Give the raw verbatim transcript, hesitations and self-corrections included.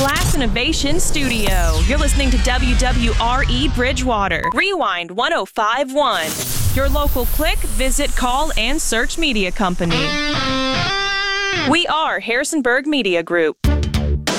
Glass Innovation Studio. You're listening to W W R E Bridgewater. Rewind one oh five point one. Your local click, visit, call, and search media company. We are Harrisonburg Media Group.